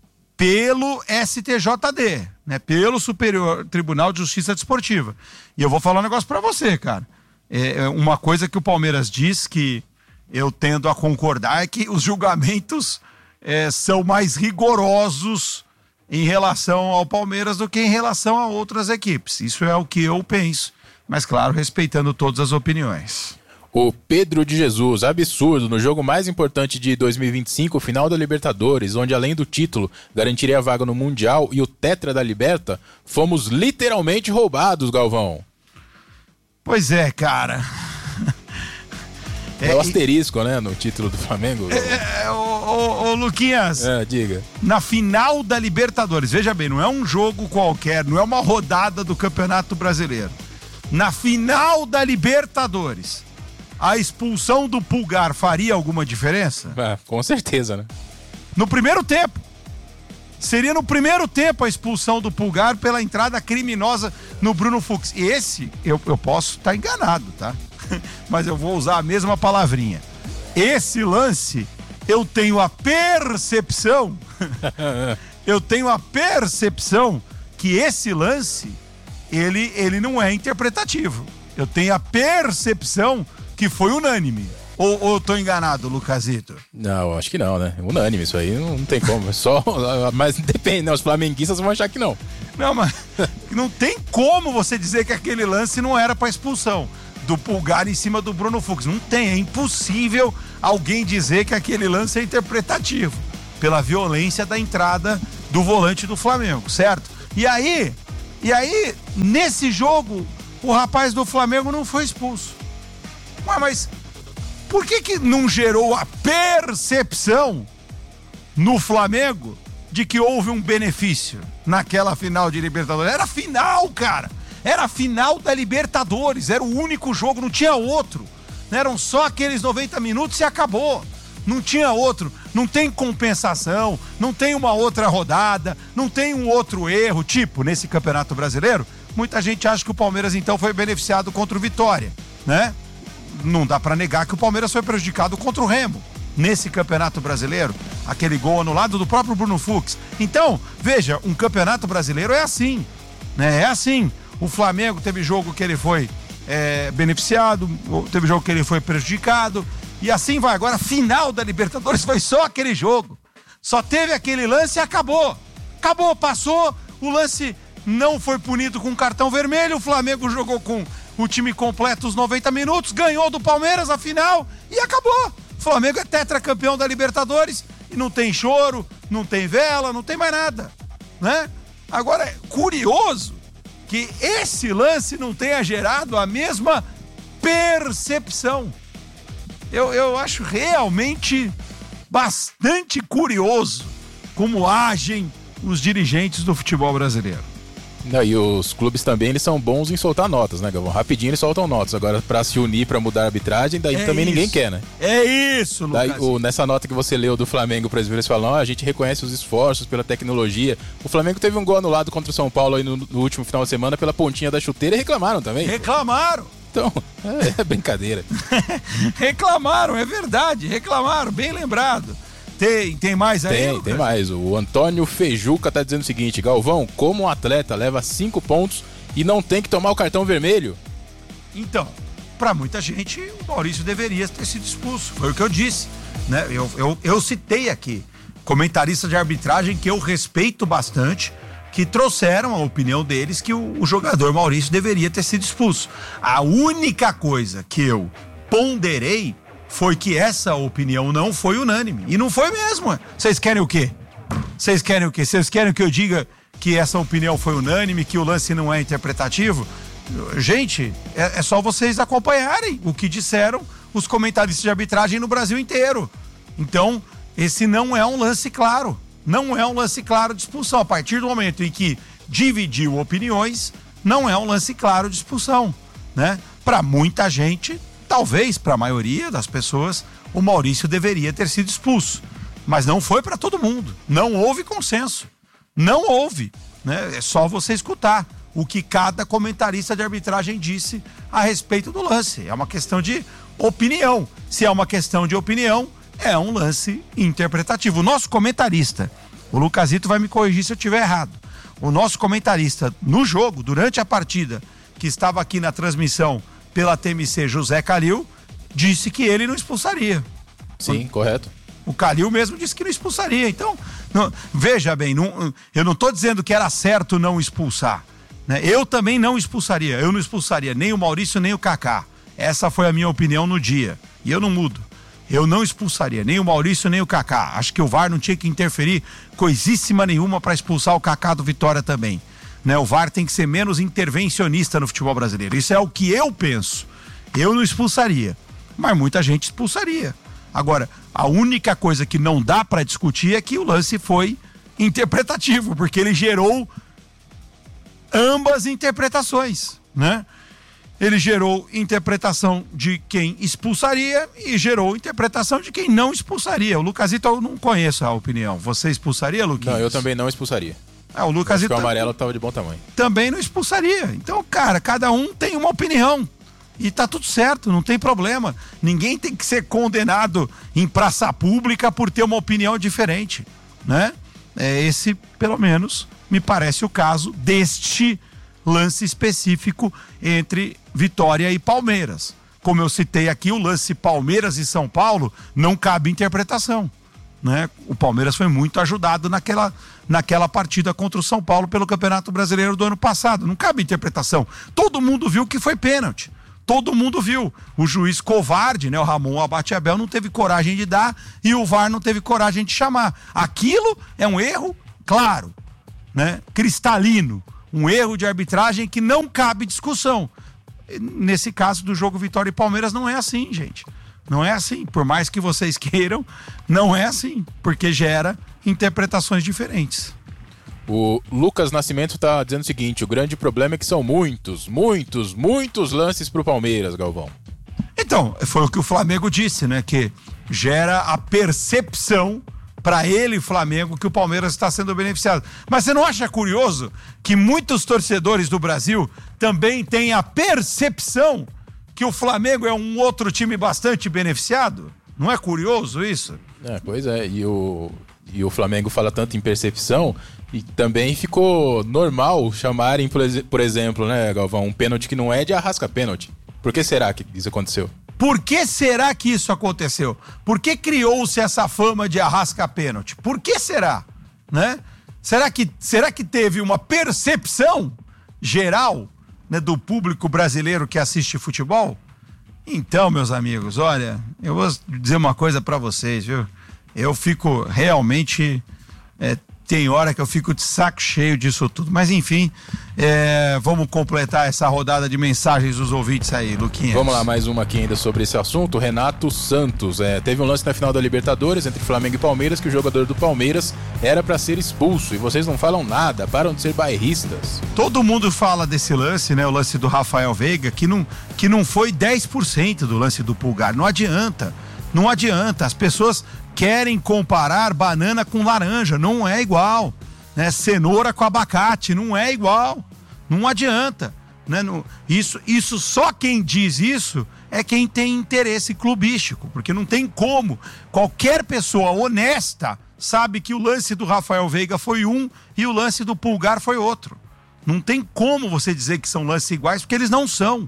pelo STJD, né? Pelo Superior Tribunal de Justiça Desportiva. E eu vou falar um negócio pra você, cara. Uma coisa que o Palmeiras diz, que eu tendo a concordar, é que os julgamentos são mais rigorosos em relação ao Palmeiras do que em relação a outras equipes. Isso é o que eu penso, mas claro, respeitando todas as opiniões. O Pedro de Jesus, absurdo, no jogo mais importante de 2025, final da Libertadores, onde além do título garantiria a vaga no Mundial e o Tetra da Liberta, fomos literalmente roubados, Galvão. Pois é, cara. É o asterisco, né, no título do Flamengo. Ô Luquinhas. Diga. Na final da Libertadores, veja bem, não é um jogo qualquer, não é uma rodada do Campeonato Brasileiro. Na final da Libertadores, a expulsão do Pulgar faria alguma diferença? Com certeza, né? No primeiro tempo. Seria no primeiro tempo a expulsão do Pulgar pela entrada criminosa no Bruno Fux. Esse, eu posso estar enganado, tá? Mas eu vou usar a mesma palavrinha. Esse lance eu tenho a percepção que esse lance, ele não é interpretativo. Eu tenho a percepção que foi unânime. Ou eu tô enganado, Lucasito? Não, acho que não, né? Unânime, isso aí não tem como. Mas depende, né? Os flamenguistas vão achar que não. Não, mas não tem como você dizer que aquele lance não era pra expulsão do Pulgar em cima do Bruno Fux. Não tem, é impossível alguém dizer que aquele lance é interpretativo pela violência da entrada do volante do Flamengo, certo? E aí, nesse jogo, o rapaz do Flamengo não foi expulso. Ué, mas por que não gerou a percepção no Flamengo de que houve um benefício naquela final de Libertadores? Era final, cara! Era a final da Libertadores, era o único jogo, não tinha outro. Eram só aqueles 90 minutos e acabou. Não tinha outro, não tem compensação, não tem uma outra rodada, não tem um outro erro, tipo, nesse Campeonato Brasileiro, muita gente acha que o Palmeiras então foi beneficiado contra o Vitória, né? Não dá pra negar que o Palmeiras foi prejudicado contra o Remo, nesse Campeonato Brasileiro, aquele gol anulado do próprio Bruno Fux. Então, veja, um Campeonato Brasileiro é assim, né? É assim. O Flamengo teve jogo que ele foi beneficiado, teve jogo que ele foi prejudicado, e assim vai. Agora, a final da Libertadores foi só aquele jogo. Só teve aquele lance e acabou. Acabou, passou, o lance não foi punido com cartão vermelho, o Flamengo jogou com o time completo os 90 minutos, ganhou do Palmeiras a final e acabou. O Flamengo é tetracampeão da Libertadores e não tem choro, não tem vela, não tem mais nada, né? Agora, é curioso que esse lance não tenha gerado a mesma percepção. Eu acho realmente bastante curioso como agem os dirigentes do futebol brasileiro. Não, e os clubes também, eles são bons em soltar notas, né, Galvão? Rapidinho eles soltam notas. Agora, pra se unir, pra mudar a arbitragem, daí também ninguém quer, né? É isso, Lucas. Daí, nessa nota que você leu do Flamengo, por exemplo, eles falam, a gente reconhece os esforços pela tecnologia. O Flamengo teve um gol anulado contra o São Paulo aí no último final de semana pela pontinha da chuteira e reclamaram também. Reclamaram! Então, é brincadeira. Reclamaram, é verdade, reclamaram, bem lembrado. Tem mais aí? Tem mais. O Antônio Fejuca tá dizendo o seguinte: Galvão, como um atleta leva 5 pontos e não tem que tomar o cartão vermelho? Então, pra muita gente, o Maurício deveria ter sido expulso. Foi o que eu disse, né? Eu citei aqui comentaristas de arbitragem que eu respeito bastante, que trouxeram a opinião deles que o jogador Maurício deveria ter sido expulso. A única coisa que eu ponderei foi que essa opinião não foi unânime. E não foi mesmo. Vocês querem o quê? Vocês querem que eu diga que essa opinião foi unânime, que o lance não é interpretativo? Gente, é só vocês acompanharem o que disseram os comentaristas de arbitragem no Brasil inteiro. Então, esse não é um lance claro. Não é um lance claro de expulsão. A partir do momento em que dividiu opiniões, não é um lance claro de expulsão, né? Para muita gente, talvez para a maioria das pessoas, o Maurício deveria ter sido expulso. Mas não foi para todo mundo. Não houve consenso. Não houve, né? É só você escutar o que cada comentarista de arbitragem disse a respeito do lance. É uma questão de opinião. Se é uma questão de opinião, é um lance interpretativo. O nosso comentarista, o Lucasito vai me corrigir se eu estiver errado. O nosso comentarista no jogo, durante a partida, que estava aqui na transmissão pela TMC, José Calil, disse que ele não expulsaria. Sim, correto. O Calil mesmo disse que não expulsaria. Então, veja bem, eu não estou dizendo que era certo não expulsar, né? Eu também não expulsaria. Eu não expulsaria nem o Maurício nem o Kaká. Essa foi a minha opinião no dia. E eu não mudo. Eu não expulsaria nem o Maurício nem o Kaká. Acho que o VAR não tinha que interferir coisíssima nenhuma para expulsar o Kaká do Vitória também, né? O VAR tem que ser menos intervencionista no futebol brasileiro. Isso é o que eu penso. Eu não expulsaria, mas muita gente expulsaria. Agora, a única coisa que não dá para discutir é que o lance foi interpretativo, porque ele gerou ambas interpretações, né? Ele gerou interpretação de quem expulsaria e gerou interpretação de quem não expulsaria. O Lucasito, eu não conheço a opinião. Você expulsaria, Luquinhos? Não, eu também não expulsaria. O Lucasito, o amarelo estava de bom tamanho. Também não expulsaria. Então, cara, cada um tem uma opinião, E tá tudo certo, não tem problema. Ninguém tem que ser condenado em praça pública por ter uma opinião diferente, né? Esse, pelo menos, me parece o caso deste lance específico entre Vitória e Palmeiras. Como eu citei aqui, o lance Palmeiras e São Paulo não cabe interpretação, né? O Palmeiras foi muito ajudado naquela partida contra o São Paulo pelo Campeonato Brasileiro do ano passado. Não cabe interpretação. Todo mundo viu que foi pênalti. Todo mundo viu. O juiz covarde, né, o Ramon Abate-Abel, não teve coragem de dar e o VAR não teve coragem de chamar. Aquilo é um erro, claro, né, cristalino. Um erro de arbitragem que não cabe discussão. Nesse caso do jogo Vitória e Palmeiras não é assim, gente. Não é assim. Por mais que vocês queiram, não é assim. Porque gera interpretações diferentes. O Lucas Nascimento tá dizendo o seguinte: o grande problema é que são muitos lances pro Palmeiras, Galvão. Então, foi o que o Flamengo disse, né? Que gera a percepção para ele, Flamengo, que o Palmeiras está sendo beneficiado. Mas você não acha curioso que muitos torcedores do Brasil também têm a percepção que o Flamengo é um outro time bastante beneficiado? Não é curioso isso? Pois é, e o Flamengo fala tanto em percepção, e também ficou normal chamarem, por exemplo, né, Galvão, um pênalti que não é de Arrasca pênalti. Por que será que isso aconteceu? Por que será que isso aconteceu? Por que criou-se essa fama de Arrasca pênalti? Por que será? Né? Será que teve uma percepção geral, né, do público brasileiro que assiste futebol? Então, meus amigos, olha, eu vou dizer uma coisa pra vocês, viu? Eu fico realmente... tem hora que eu fico de saco cheio disso tudo. Mas enfim, vamos completar essa rodada de mensagens dos ouvintes aí, Luquinhas. Vamos lá, mais uma aqui ainda sobre esse assunto. Renato Santos, teve um lance na final da Libertadores entre Flamengo e Palmeiras que o jogador do Palmeiras era pra ser expulso e vocês não falam nada, param de ser bairristas. Todo mundo fala desse lance, né? O lance do Rafael Veiga, que não foi 10% do lance do Pulgar. Não adianta, as pessoas querem comparar banana com laranja, não é igual, né? Cenoura com abacate, não é igual, não adianta, né? Isso só quem diz isso é quem tem interesse clubístico, porque não tem como, qualquer pessoa honesta sabe que o lance do Rafael Veiga foi um e o lance do Pulgar foi outro. Não tem como você dizer que são lances iguais, porque eles não são,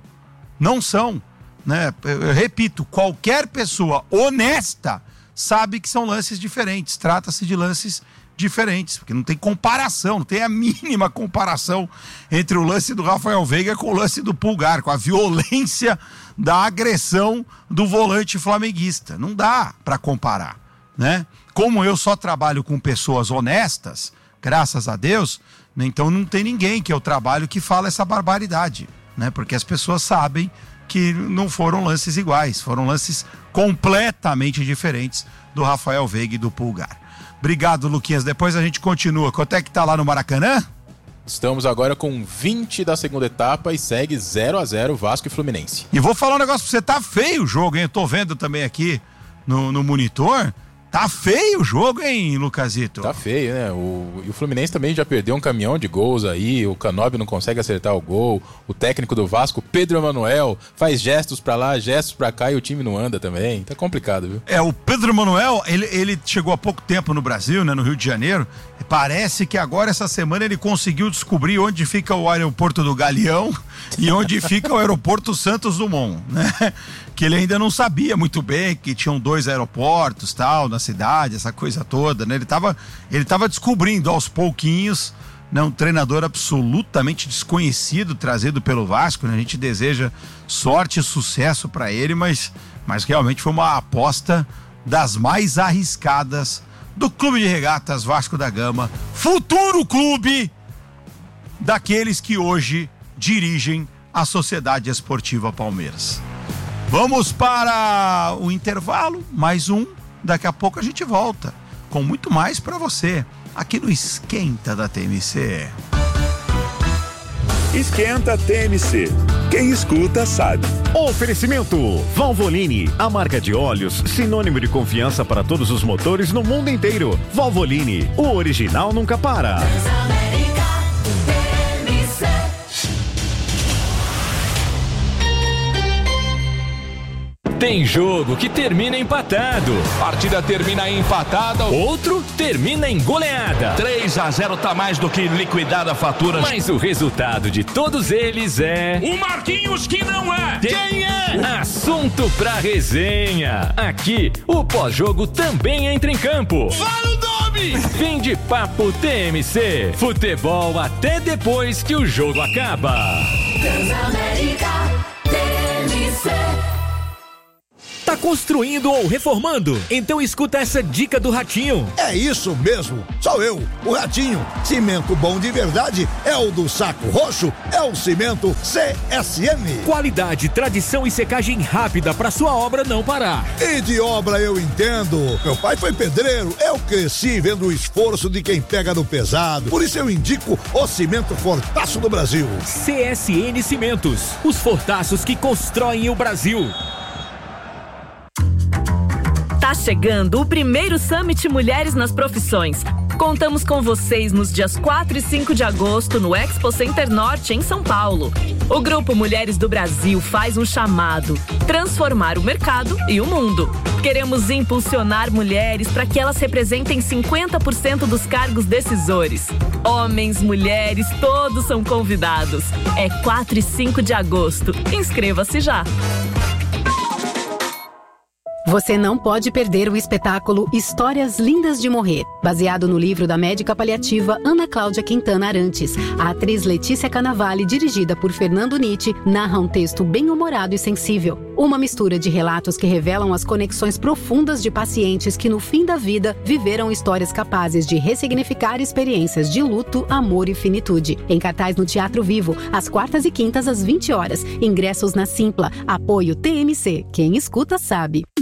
né? Eu repito, qualquer pessoa honesta sabe que são lances diferentes, trata-se de lances diferentes, porque não tem comparação, não tem a mínima comparação entre o lance do Rafael Veiga com o lance do Pulgar, com a violência da agressão do volante flamenguista. Não dá para comparar, né? Como eu só trabalho com pessoas honestas, graças a Deus, né, então não tem ninguém que eu trabalho que fala essa barbaridade, né? Porque as pessoas sabem que não foram lances iguais, foram lances completamente diferentes do Rafael Veiga e do Pulgar. Obrigado, Luquinhas. Depois a gente continua. Quanto é que tá lá no Maracanã? Estamos agora com 20 da segunda etapa e segue 0-0 Vasco e Fluminense. E vou falar um negócio pra você, tá feio o jogo, hein? Eu tô vendo também aqui no monitor. Tá feio o jogo, hein, Lucasito? Tá feio, né? E o Fluminense também já perdeu um caminhão de gols aí, o Canóbio não consegue acertar o gol, o técnico do Vasco, Pedro Emanuel, faz gestos pra lá, gestos pra cá e o time não anda também. Tá complicado, viu? O Pedro Emanuel, ele chegou há pouco tempo no Brasil, né, no Rio de Janeiro. Parece que agora, essa semana, ele conseguiu descobrir onde fica o aeroporto do Galeão e onde fica o aeroporto Santos Dumont, né? Que ele ainda não sabia muito bem que tinham 2 aeroportos, tal, na cidade, essa coisa toda, né? Ele tava descobrindo aos pouquinhos, né? Um treinador absolutamente desconhecido, trazido pelo Vasco, né? A gente deseja sorte e sucesso para ele, mas realmente foi uma aposta das mais arriscadas do Clube de Regatas Vasco da Gama, futuro clube daqueles que hoje dirigem a Sociedade Esportiva Palmeiras. Vamos para o intervalo, mais um. Daqui a pouco a gente volta com muito mais para você aqui no Esquenta da TMC. Esquenta TMC. Quem escuta sabe. Oferecimento Valvoline, a marca de óleos sinônimo de confiança para todos os motores no mundo inteiro. Valvoline, o original nunca para. Tem jogo que termina empatado. Partida termina empatada. Outro termina em goleada. 3-0 tá mais do que liquidada a fatura. Mas o resultado de todos eles é... O Marquinhos que não é. Quem é? Assunto pra resenha. Aqui, o pós-jogo também entra em campo. Fala o nome! Fim de papo TMC. Futebol até depois que o jogo acaba. Transamérica TMC. Tá construindo ou reformando? Então escuta essa dica do Ratinho. É isso mesmo, sou eu, o Ratinho. Cimento bom de verdade é o do Saco Roxo, é o cimento CSN. Qualidade, tradição e secagem rápida pra sua obra não parar. E de obra eu entendo. Meu pai foi pedreiro, eu cresci vendo o esforço de quem pega no pesado. Por isso eu indico o cimento Fortaço do Brasil. CSN Cimentos, os fortaços que constroem o Brasil. Tá chegando o primeiro Summit Mulheres nas Profissões. Contamos com vocês nos dias 4 e 5 de agosto no Expo Center Norte, em São Paulo. O Grupo Mulheres do Brasil faz um chamado: transformar o mercado e o mundo. Queremos impulsionar mulheres para que elas representem 50% dos cargos decisores. Homens, mulheres, todos são convidados. É 4 e 5 de agosto. Inscreva-se já. Você não pode perder o espetáculo Histórias Lindas de Morrer, baseado no livro da médica paliativa Ana Cláudia Quintana Arantes. A atriz Letícia Cannavale, dirigida por Fernando Nietzsche, narra um texto bem-humorado e sensível. Uma mistura de relatos que revelam as conexões profundas de pacientes que, no fim da vida, viveram histórias capazes de ressignificar experiências de luto, amor e finitude. Em cartaz no Teatro Vivo, às quartas e quintas às 20 horas. Ingressos na Simpla. Apoio TMC. Quem escuta sabe.